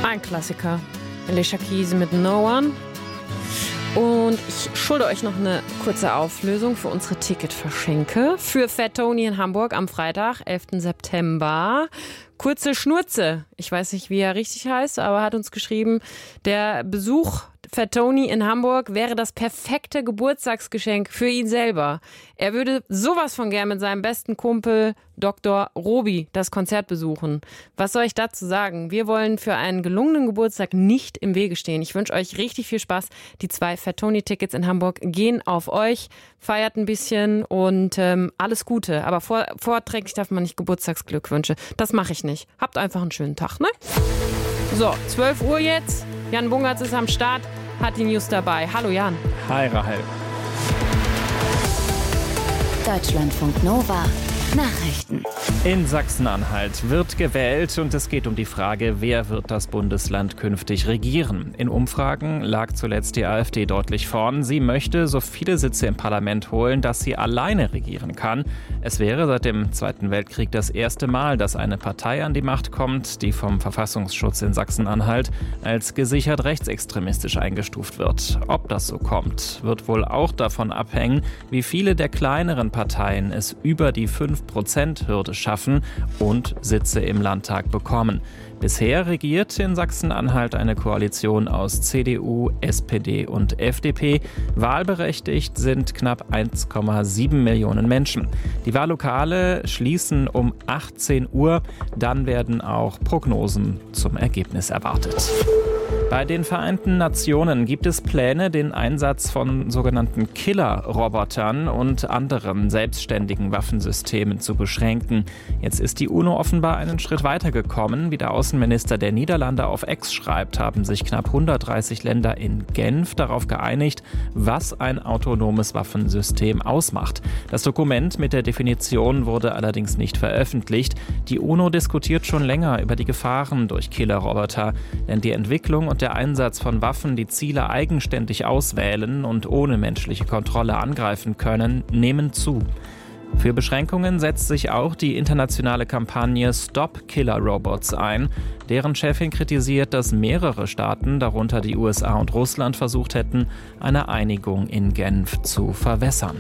Ein Klassiker. Alicia Keys mit No One. Und ich schulde euch noch eine kurze Auflösung für unsere Ticketverschenke für Fat Tony in Hamburg am Freitag, 11. September. Kurze Schnurze, ich weiß nicht, wie er richtig heißt, aber hat uns geschrieben, der Besuch Fat Tony in Hamburg wäre das perfekte Geburtstagsgeschenk für ihn selber. Er würde sowas von gern mit seinem besten Kumpel Dr. Robi das Konzert besuchen. Was soll ich dazu sagen? Wir wollen für einen gelungenen Geburtstag nicht im Wege stehen. Ich wünsche euch richtig viel Spaß. Die 2 Fat Tony-Tickets in Hamburg gehen auf euch. Feiert ein bisschen und alles Gute. Aber vorträglich darf man nicht Geburtstagsglückwünsche. Das mache ich nicht. Habt einfach einen schönen Tag, ne? So, 12 Uhr jetzt. Jan Bungertz ist am Start, hat die News dabei. Hallo Jan. Hi Rahel. Deutschlandfunk Nova. Nachrichten. In Sachsen-Anhalt wird gewählt und es geht um die Frage, wer wird das Bundesland künftig regieren. In Umfragen lag zuletzt die AfD deutlich vorn. Sie möchte so viele Sitze im Parlament holen, dass sie alleine regieren kann. Es wäre seit dem Zweiten Weltkrieg das erste Mal, dass eine Partei an die Macht kommt, die vom Verfassungsschutz in Sachsen-Anhalt als gesichert rechtsextremistisch eingestuft wird. Ob das so kommt, wird wohl auch davon abhängen, wie viele der kleineren Parteien es über die 5%-Hürde schaffen und Sitze im Landtag bekommen. Bisher regiert in Sachsen-Anhalt eine Koalition aus CDU, SPD und FDP. Wahlberechtigt sind knapp 1,7 Millionen Menschen. Die Wahllokale schließen um 18 Uhr. Dann werden auch Prognosen zum Ergebnis erwartet. Bei den Vereinten Nationen gibt es Pläne, den Einsatz von sogenannten Killer-Robotern und anderen selbstständigen Waffensystemen zu beschränken. Jetzt ist die UNO offenbar einen Schritt weitergekommen. Wie der Außenminister der Niederlande auf X schreibt, haben sich knapp 130 Länder in Genf darauf geeinigt, was ein autonomes Waffensystem ausmacht. Das Dokument mit der Definition wurde allerdings nicht veröffentlicht. Die UNO diskutiert schon länger über die Gefahren durch Killer-Roboter, denn die Entwicklung und der Einsatz von Waffen, die Ziele eigenständig auswählen und ohne menschliche Kontrolle angreifen können, nehmen zu. Für Beschränkungen setzt sich auch die internationale Kampagne Stop Killer Robots ein. Deren Chefin kritisiert, dass mehrere Staaten, darunter die USA und Russland, versucht hätten, eine Einigung in Genf zu verwässern.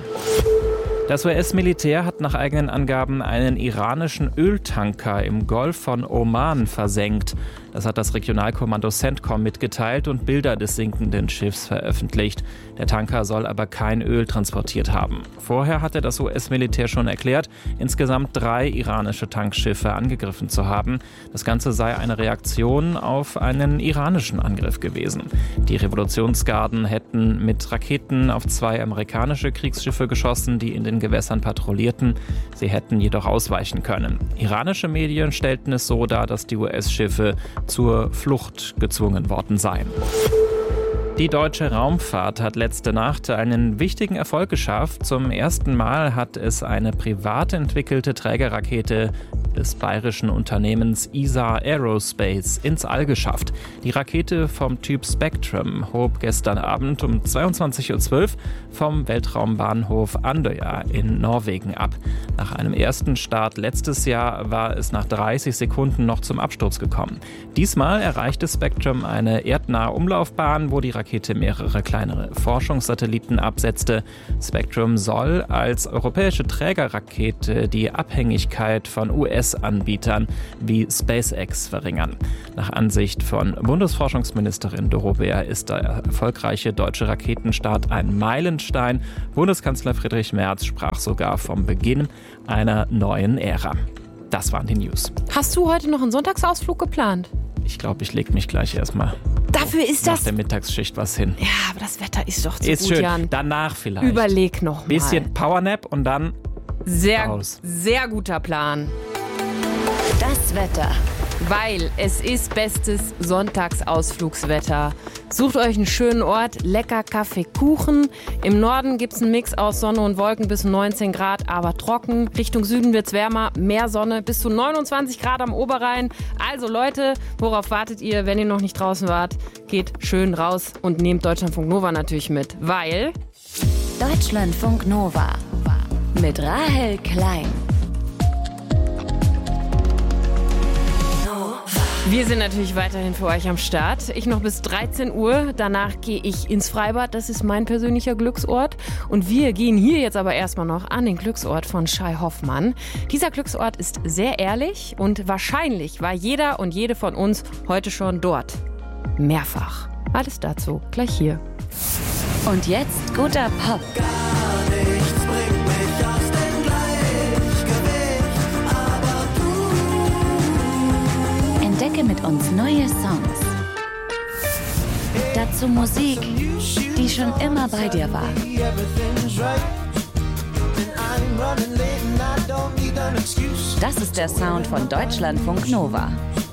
Das US-Militär hat nach eigenen Angaben einen iranischen Öltanker im Golf von Oman versenkt. Das hat das Regionalkommando CENTCOM mitgeteilt und Bilder des sinkenden Schiffs veröffentlicht. Der Tanker soll aber kein Öl transportiert haben. Vorher hatte das US-Militär schon erklärt, insgesamt 3 iranische Tankschiffe angegriffen zu haben. Das Ganze sei eine Reaktion auf einen iranischen Angriff gewesen. Die Revolutionsgarden hätten mit Raketen auf 2 amerikanische Kriegsschiffe geschossen, die in den Gewässern patrouillierten. Sie hätten jedoch ausweichen können. Iranische Medien stellten es so dar, dass die US-Schiffe zur Flucht gezwungen worden seien. Die deutsche Raumfahrt hat letzte Nacht einen wichtigen Erfolg geschafft. Zum ersten Mal hat es eine privat entwickelte Trägerrakete des bayerischen Unternehmens ESA Aerospace ins All geschafft. Die Rakete vom Typ Spectrum hob gestern Abend um 22:12 Uhr vom Weltraumbahnhof Andøya in Norwegen ab. Nach einem ersten Start letztes Jahr war es nach 30 Sekunden noch zum Absturz gekommen. Diesmal erreichte Spectrum eine erdnahe Umlaufbahn, wo die Rakete mehrere kleinere Forschungssatelliten absetzte. Spectrum soll als europäische Trägerrakete die Abhängigkeit von US-Anbietern wie SpaceX verringern. Nach Ansicht von Bundesforschungsministerin Doro Bär ist der erfolgreiche deutsche Raketenstart ein Meilenstein. Bundeskanzler Friedrich Merz sprach sogar vom Beginn einer neuen Ära. Das waren die News. Hast du heute noch einen Sonntagsausflug geplant? Ich glaube, ich lege mich gleich erstmal Dafür ist nach der Mittagsschicht was hin. Ja, aber das Wetter ist doch zu Ist gut, schön. Jan. Danach vielleicht. Überleg noch mal. Bisschen Powernap und dann raus. Sehr guter Plan. Das Wetter. Weil es ist bestes Sonntagsausflugswetter. Sucht euch einen schönen Ort, lecker Kaffee, Kuchen. Im Norden gibt es einen Mix aus Sonne und Wolken bis 19 Grad, aber trocken. Richtung Süden wird es wärmer, mehr Sonne, bis zu 29 Grad am Oberrhein. Also Leute, worauf wartet ihr, wenn ihr noch nicht draußen wart? Geht schön raus und nehmt Deutschlandfunk Nova natürlich mit, weil... Deutschlandfunk Nova mit Rahel Klein. Nova. Wir sind natürlich weiterhin für euch am Start. Ich noch bis 13 Uhr. Danach gehe ich ins Freibad. Das ist mein persönlicher Glücksort. Und wir gehen hier jetzt aber erstmal noch an den Glücksort von Shai Hoffmann. Dieser Glücksort ist sehr ehrlich und wahrscheinlich war jeder und jede von uns heute schon dort. Mehrfach. Alles dazu gleich hier. Und jetzt guter Pop. Gar nichts bringt mich aus dem Gleichgewicht, aber du. Entdecke mit uns neue Songs. Dazu Musik, die schon immer bei dir war. Das ist der Sound von Deutschlandfunk Nova.